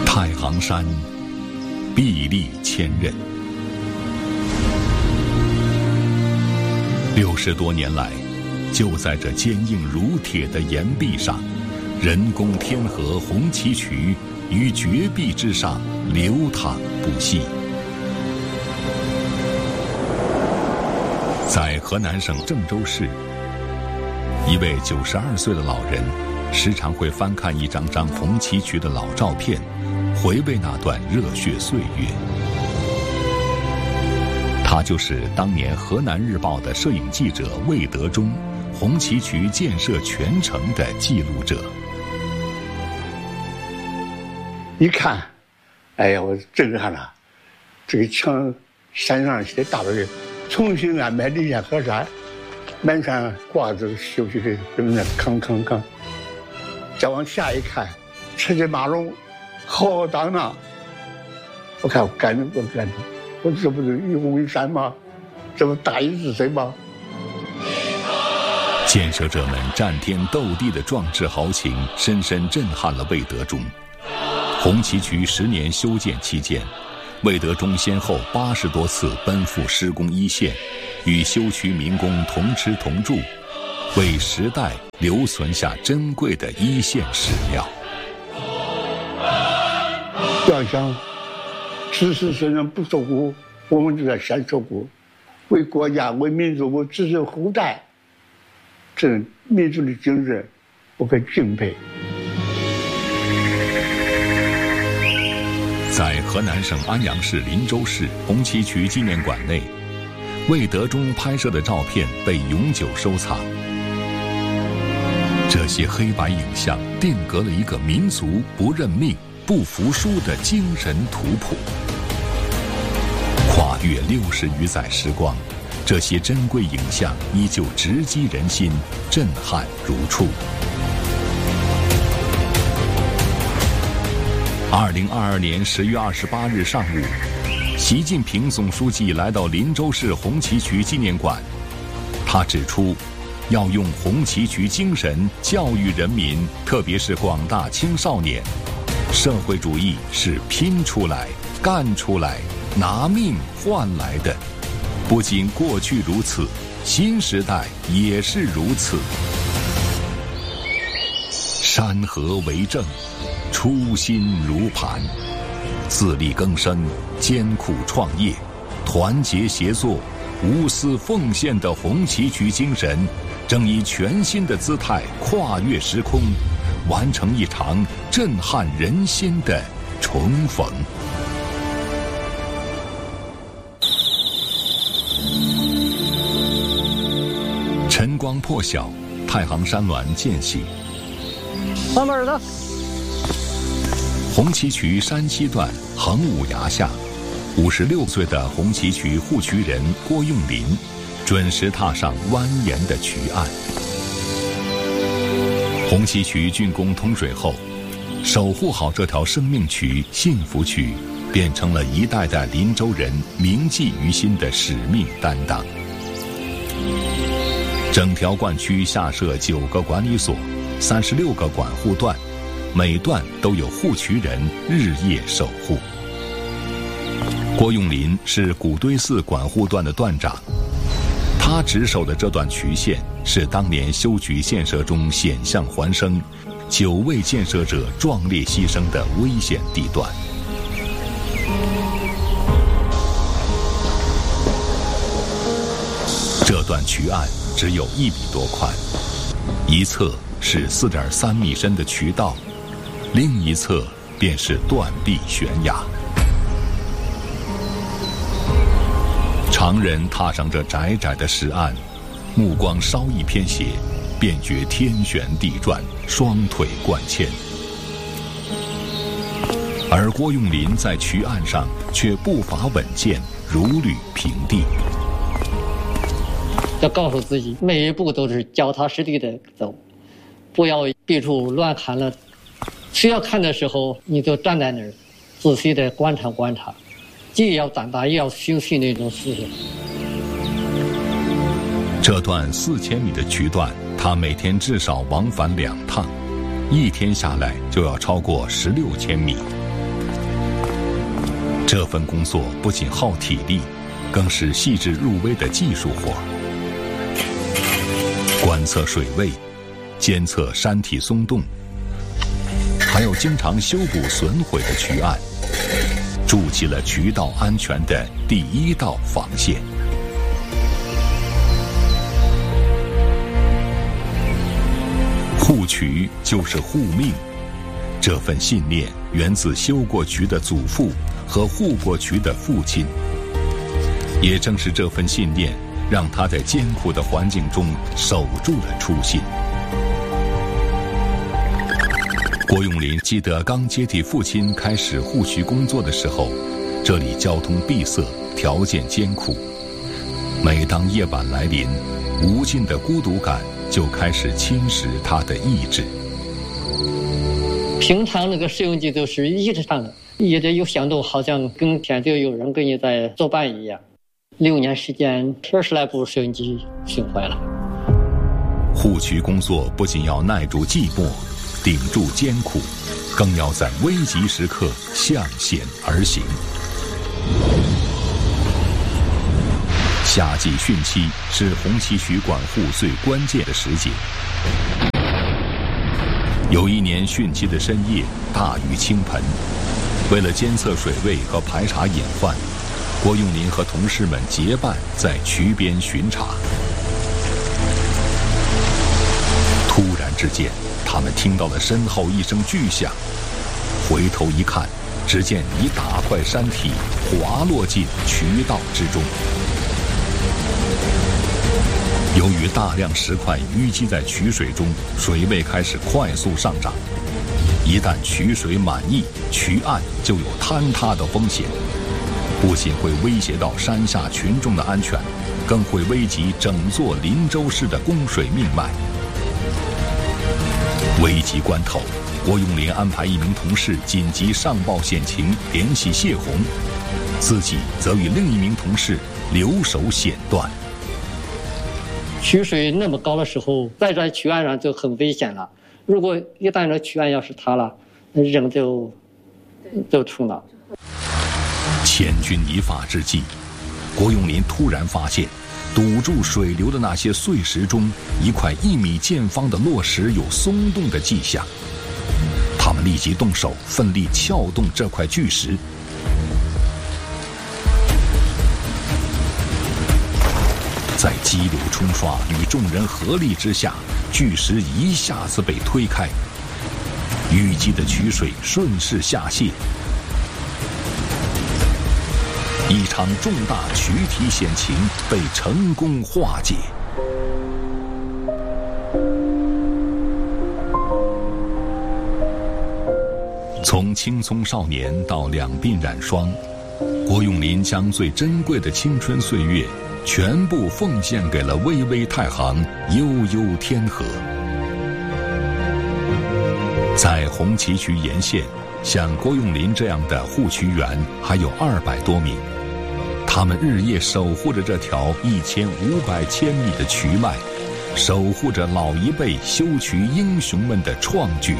太行山壁立千仞，60多年来，就在这坚硬如铁的岩壁上，人工天河红旗渠于绝壁之上流淌不息。在河南省郑州市，一位92岁的老人时常会翻看一张张红旗渠的老照片，回味那段热血岁月。他就是当年河南日报的摄影记者魏德忠，红旗渠建设全程的记录者。 一看，哎呀，我震撼了！这个墙山上写大的重新安排地下河山，满山挂着休息的正在康康康。再往下一看，车水马龙，浩浩荡荡。我看我感动，我这不是愚公移山吗？这不大禹治水吗？ 建设者们战天斗地的壮志豪情，深深震撼了魏德忠。红旗渠10年修建期间，魏德忠先后80多次奔赴施工一线，与修渠民工同吃同住，为时代留存下珍贵的一线史料。 要想子子孙孙不受苦，我们就在先受苦，为国家为民族为子孙后代，这民族的精神不可敬佩。 在河南省安阳市林州市红旗渠纪念馆内，魏德忠拍摄的照片被永久收藏。这些黑白影像定格了一个民族不认命、不服输的精神图谱。跨越60余载时光，这些珍贵影像依旧直击人心，震撼如初。2022年10月28日上午，习近平总书记来到林州市红旗渠纪念馆。他指出，要用红旗渠精神教育人民，特别是广大青少年。社会主义是拼出来、干出来、拿命换来的。不仅过去如此，新时代也是如此。山河为证，初心如磐，自力更生、艰苦创业、团结协作、无私奉献的红旗渠精神，正以全新的姿态跨越时空，完成一场震撼人心的重逢。晨光破晓，太行山峦渐起。 慢慢的。 红旗渠山西段横武崖下，56岁的红旗渠护渠人郭用林，准时踏上蜿蜒的渠岸。红旗渠竣工通水后，守护好这条生命渠、幸福渠，变成了一代代林州人铭记于心的使命担当。整条灌区下设9个管理所，36个管护段，每段都有护渠人日夜守护。郭用林是古堆寺管护段的段长，他值守的这段渠线是当年修渠建设中险象环生、9位建设者壮烈牺牲的危险地段。这段渠岸只有1米多宽，一侧是4.3米深的渠道，另一侧便是断壁悬崖。常人踏上这窄窄的石岸，目光稍一偏斜，便觉天旋地转，双腿灌铅。而郭用林在渠岸上却步伐稳健，如履平地。 要告诉自己，每一步都是脚踏实地的走，不要别处乱看了。需要看的时候，你就站在那儿，仔细的观察观察，既要长大，也要休息那种思想。 这段4000米的渠段，他每天至少往返2趟，一天下来就要超过16千米。 这份工作不仅耗体力，更是细致入微的技术活。观测水位，监测山体松动，还有经常修补损毁的渠岸，筑起了渠道安全的第一道防线。护渠就是护命，这份信念源自修过渠的祖父和护过渠的父亲。也正是这份信念，让他在艰苦的环境中守住了初心。郭永林记得刚接替父亲开始护渠工作的时候，这里交通闭塞，条件艰苦。每当夜晚来临，无尽的孤独感就开始侵蚀他的意志。 平常那个收音机都是一直唱的，一直有响动，好像跟天就有人跟你在作伴一样。6年时间，20来部收音机损坏了。 护渠工作不仅要耐住寂寞，顶住艰苦，更要在危急时刻向险而行。夏季汛期是红旗渠管护最关键的时节。有一年汛期的深夜，大雨倾盆，为了监测水位和排查隐患，郭永林和同事们结伴在渠边巡查。突然之间，他们听到了身后一声巨响，回头一看，只见一大块山体滑落进渠道之中。由于大量石块淤积在渠水中，水位开始快速上涨。一旦渠水满溢，渠岸就有坍塌的风险，不仅会威胁到山下群众的安全，更会危及整座林州市的供水命脉。危急关头，郭永林安排一名同事紧急上报险情，联系谢红，自己则与另一名同事留守险段。 渠水那么高的时候，在这渠岸上就很危险了。如果一旦这渠岸要是塌了，那人就出了。 千钧一发之际，郭永林突然发现，堵住水流的那些碎石中，一块1米见方的落石有松动的迹象。他们立即动手，奋力撬动这块巨石。在激流冲刷与众人合力之下，巨石一下子被推开，淤积的渠水顺势下泄，一场重大渠体险情被成功化解。从青葱少年到两鬓染霜，郭永林将最珍贵的青春岁月全部奉献给了巍巍太行，悠悠天河。在红旗渠沿线，像郭永林这样的护渠员还有200多名，他们日夜守护着这条1500千米的渠脉，守护着老一辈修渠英雄们的创举。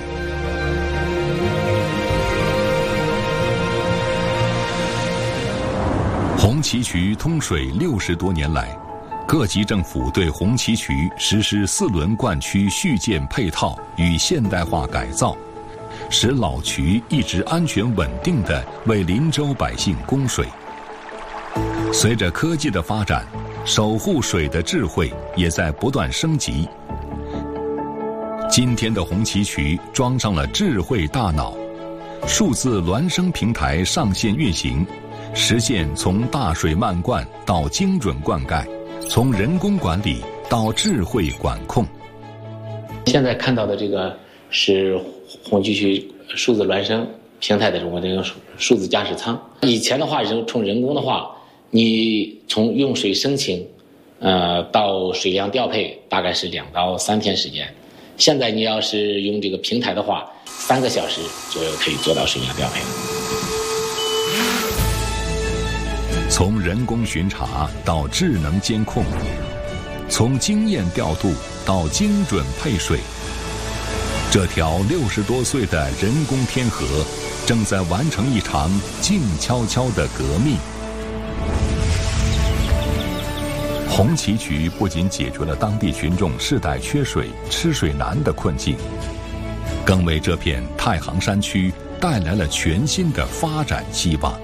红旗渠通水60多年来，各级政府对红旗渠实施4轮灌区续建配套与现代化改造，使老渠一直安全稳定地为林州百姓供水。随着科技的发展，守护水的智慧也在不断升级。今天的红旗渠装上了智慧大脑，数字孪生平台上线运行，实现从大水漫灌到精准灌溉，从人工管理到智慧管控。 现在看到的这个是红旗渠数字孪生平台的我们这个数字驾驶舱。以前的话，从人工的话，你从用水申请，到水量调配大概是2到3天时间。现在你要是用这个平台的话，3个小时左右可以做到水量调配。 从人工巡查到智能监控，从经验调度到精准配水， 这条60多岁的人工天河，正在完成一场静悄悄的革命。红旗渠不仅解决了当地群众世代缺水、吃水难的困境，更为这片太行山区带来了全新的发展希望。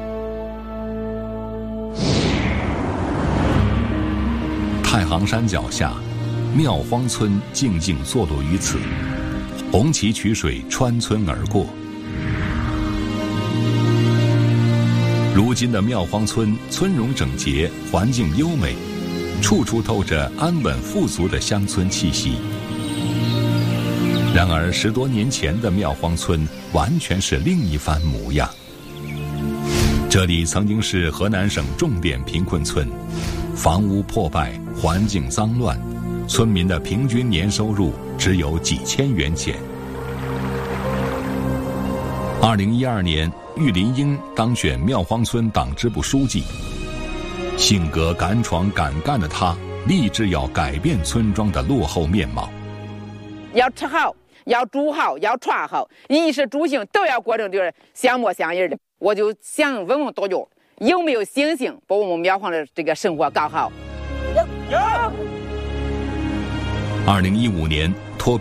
太行山脚下，庙荒村静静坐落于此，红旗渠水穿村而过。如今的庙荒村村容整洁，环境优美，处处透着安稳富足的乡村气息。然而10多年前的庙荒村完全是另一番模样。这里曾经是河南省重点贫困村，房屋破败，环境脏乱，村民的平均年收入只有几千元钱。2012年，郁林英当选庙荒村党支部书记。性格敢闯敢干的他，立志要改变村庄的落后面貌。 要吃好，要住好，要穿好，衣食住行都要过成就是像模像样的。我就想问问大家，有没有信心把我们庙荒的这个生活搞好？有。2015年。